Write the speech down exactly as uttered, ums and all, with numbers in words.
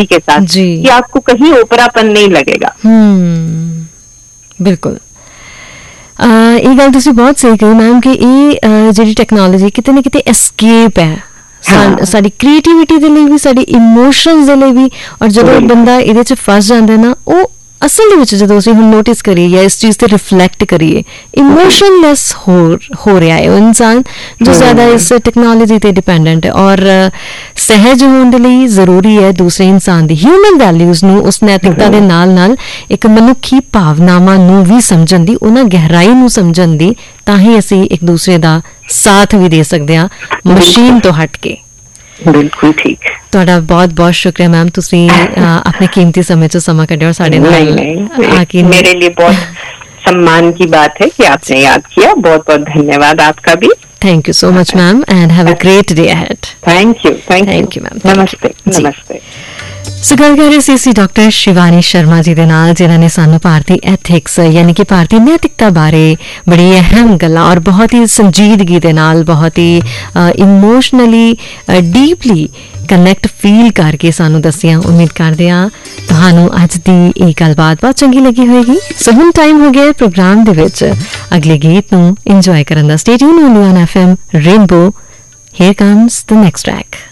के साथ कि आपको कहीं ओपरापन नहीं लगेगा। हम्म बिल्कुल ਇਹ ਗੱਲ ਤੁਸੀਂ ਬਹੁਤ ਸਹੀ ਕਹੀ ਮੈਮ ਕਿ ਇਹ ਜਿਹੜੀ ਟੈਕਨੋਲੋਜੀ ਕਿਤੇ ਨਾ ਕਿਤੇ ਐਸਕੇਪ ਹੈ ਸਾਡੀ ਕ੍ਰੀਏਟੀਵਿਟੀ ਦੇ ਲਈ ਵੀ, ਸਾਡੀ ਇਮੋਸ਼ਨਸ ਦੇ ਲਈ ਵੀ। ਔਰ ਜਦੋਂ ਬੰਦਾ ਇਹਦੇ 'ਚ ਫਸ ਜਾਂਦਾ ਨਾ, ਉਹ ਅਸਲ ਦੇ ਵਿੱਚ ਜਦੋਂ ਅਸੀਂ ਹੁਣ ਨੋਟਿਸ ਕਰੀਏ ਜਾਂ ਇਸ ਚੀਜ਼ ਤੇ ਰਿਫਲੈਕਟ ਕਰੀਏ, ਇਮੋਸ਼ਨਲੈਸ ਹੋ ਹੋ ਰਿਹਾ ਹੈ ਉਹ ਇਨਸਾਨ ਜੋ ਜ਼ਿਆਦਾ ਇਸ ਟੈਕਨੋਲੋਜੀ ਤੇ ਡਿਪੈਂਡੈਂਟ ਹੈ। ਔਰ ਸਹਿਜ ਹੋਣ ਦੇ ਲਈ ਜ਼ਰੂਰੀ ਹੈ ਦੂਸਰੇ ਇਨਸਾਨ ਦੀ ਹਿਊਮਨ ਵੈਲਿਊਜ਼ ਨੂੰ, ਉਸ ਨੈਤਿਕਤਾ ਦੇ ਨਾਲ ਨਾਲ ਇੱਕ ਮਨੁੱਖੀ ਭਾਵਨਾਵਾਂ ਨੂੰ ਵੀ ਸਮਝਣ ਦੀ, ਉਹਨਾਂ ਗਹਿਰਾਈ ਨੂੰ ਸਮਝਣ ਦੀ, ਤਾਂ ਹੀ ਅਸੀਂ ਇੱਕ ਦੂਸਰੇ ਦਾ ਸਾਥ ਵੀ ਦੇ ਸਕਦੇ ਹਾਂ ਮਸ਼ੀਨ ਤੋਂ ਹਟ ਕੇ। ਬਿਲਕੁਲ ਠੀਕ। ਤੁਹਾਡਾ ਬਹੁਤ ਬਹੁਤ ਸ਼ੁਕਰੀਆ ਮੈਮ, ਤੁਸੀਂ ਆਪਣੇ ਕੀਮਤੀ ਸਮੇਂ ਤੋਂ ਸਮਾਂ ਕੱਢਿਆ और साढ़े आके मेरे लिए बहुत सम्मान की बात है कि आपने याद किया। बहुत बहुत धन्यवाद आपका भी। Thank you so much ma'am and have a great day ahead. Thank you thank you ma'am. नमस्ते नमस्ते। सो गल कर रहे ਸੀ डॉक्टर शिवानी शर्मा जी ਦੇ ਨਾਲ, ਜਿਨ੍ਹਾਂ ਨੇ ਸਾਨੂੰ ਭਾਰਤੀ ਐਥਿਕਸ ਯਾਨੀ ਕਿ ਭਾਰਤੀ ਨੈਤਿਕਤਾ ਬਾਰੇ ਬੜੀ ਅਹਿਮ ਗੱਲਾਂ ਔਰ ਬਹੁਤ ਹੀ ਸੰਜੀਦਗੀ ਦੇ ਨਾਲ, ਬਹੁਤ ਹੀ ਇਮੋਸ਼ਨਲੀ ਡੀਪਲੀ ਕਨੈਕਟ ਫੀਲ ਕਰਕੇ ਸਾਨੂੰ ਦੱਸਿਆ। ਉਮੀਦ ਕਰਦੇ ਹਾਂ ਤੁਹਾਨੂੰ ਅੱਜ ਦੀ ਇਹ ਗੱਲਬਾਤ ਬਹੁਤ ਚੰਗੀ ਲੱਗੀ ਹੋਏਗੀ। ਸੋ ਹੁਣ ਟਾਈਮ ਹੋ ਗਿਆ ਪ੍ਰੋਗਰਾਮ ਦੇ ਵਿੱਚ ਅਗਲੇ ਗੀਤ ਨੂੰ ਇੰਜੋਏ ਕਰਨ ਦਾ। Stay tune on F M rainbow. Hair comes the next track.